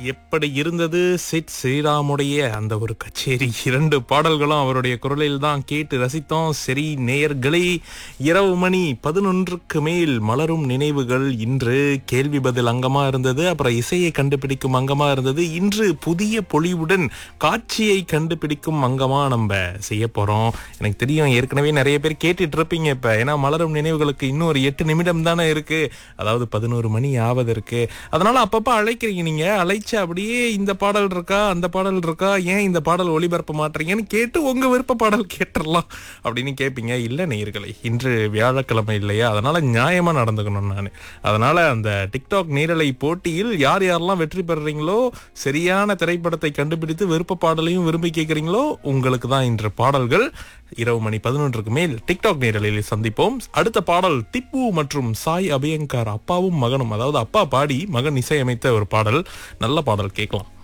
எப்படி இருந்தது சிட் ஸ்ரீராமுடைய அந்த ஒரு கச்சேரி? 2 பாடல்களும் அவருடைய குரலில் தான் கேட்டு ரசித்தோம். சரி நேயர்களே, இரவு மணி 11க்கு மேல் மலரும் நினைவுகள் இன்று கேள்வி பதில் அங்கமா இருந்தது. அப்புறம் இசையை கண்டுபிடிக்கும் அங்கமா இருந்தது. இன்று புதிய பொலிவுடன் காட்சியை கண்டுபிடிக்கும் அங்கமா நம்ம செய்ய போறோம். எனக்கு தெரியும் ஏற்கனவே நிறைய பேர் கேட்டுட்டு இருப்பீங்க இப்ப. ஏன்னா மலரும் நினைவுகளுக்கு இன்னும் ஒரு 8 நிமிடம் தானே இருக்கு. அதாவது 11 மணி ஆவது இருக்கு. அதனால அப்பப்ப அழைக்கிறீங்க. நீங்க அழைச்சு அப்படியே இந்த பாடல் இருக்கா, அந்த பாடல் இருக்கா, ஏன் இந்த பாடல் ஒளிபரப்ப மாட்டீங்கன்னு கேட்டு உங்க விருப்ப பாடல் கேட்டுடலாம் அப்படின்னு கேட்பீங்க. இல்ல நேயர்களே, இன்று வியாழக்கிழமை இல்லையா, அதனால நியாயமா நடந்துக்கணும் நான். அதனால அந்த டிக்டாக் நேரலை போட்டியில் யார் யாரெல்லாம் வெற்றி பெறுறீங்களோ, சரியான திரைப்படத்தை கண்டுபிடித்து விருப்ப பாடலையும் விரும்பி கேட்கறீங்களோ, உங்களுக்கு தான் இன்று பாடல்கள். இரவு மணி 11க்கு மேல் டிக்டாக் நேரலையில் சந்திப்போம். அடுத்த பாடல் திப்பு மற்றும் சாய் அபியங்கர், அப்பாவும் மகனும், அதாவது அப்பா பாடி மகன் இசையமைத்த ஒரு பாடல். நல்ல பாடல், கேட்கலாம்.